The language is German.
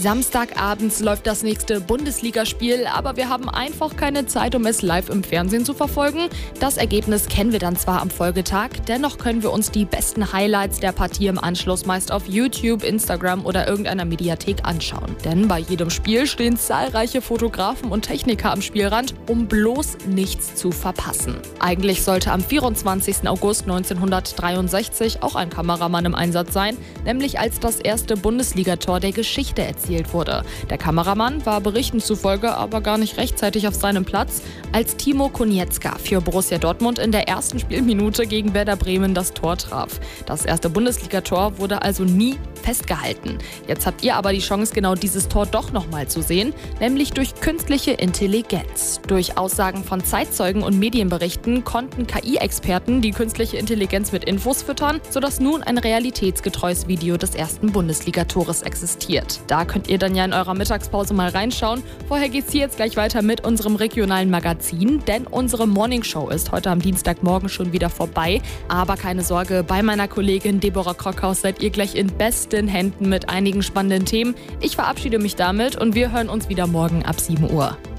Samstagabends läuft das nächste Bundesligaspiel, aber wir haben einfach keine Zeit, um es live im Fernsehen zu verfolgen. Das Ergebnis kennen wir dann zwar am Folgetag, dennoch können wir uns die besten Highlights der Partie im Anschluss meist auf YouTube, Instagram oder irgendeiner Mediathek anschauen. Denn bei jedem Spiel stehen zahlreiche Fotografen und Techniker am Spielrand, um bloß nichts zu verpassen. Eigentlich sollte am 24. August 1963 auch ein Kameramann im Einsatz sein, nämlich als das erste Bundesligator der Geschichte erzielt wurde. Der Kameramann war Berichten zufolge aber gar nicht rechtzeitig auf seinem Platz, als Timo Konietzka für Borussia Dortmund in der ersten Spielminute gegen Werder Bremen das Tor traf. Das erste Bundesligator wurde also nie festgehalten. Jetzt habt ihr aber die Chance, genau dieses Tor doch nochmal zu sehen, nämlich durch künstliche Intelligenz. Durch Aussagen von Zeitzeugen und Medienberichten konnten KI-Experten die künstliche Intelligenz mit Infos füttern, sodass nun ein realitätsgetreues Video des ersten Bundesligatores existiert. Da könnt ihr dann ja in eurer Mittagspause mal reinschauen. Vorher geht's hier jetzt gleich weiter mit unserem regionalen Magazin, denn unsere Morningshow ist heute am Dienstagmorgen schon wieder vorbei. Aber keine Sorge, bei meiner Kollegin Deborah Krockhaus seid ihr gleich in besten Händen mit einigen spannenden Themen. Ich verabschiede mich damit und wir hören uns wieder morgen ab 7 Uhr.